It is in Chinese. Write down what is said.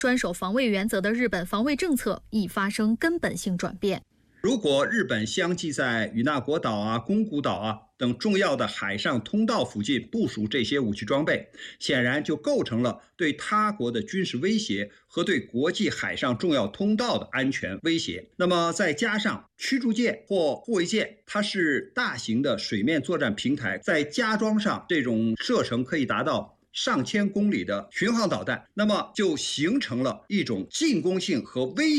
专守防卫原则的日本防卫政策已发生根本性转变。 如果日本相继在与那国岛啊、宫古岛啊等重要的海上通道附近部署这些武器装备，显然就构成了对他国的军事威胁和对国际海上重要通道的安全威胁。那么再加上驱逐舰或护卫舰，它是大型的水面作战平台，再加装上这种射程可以达到上千公里的巡航导弹，那么就形成了一种进攻性和威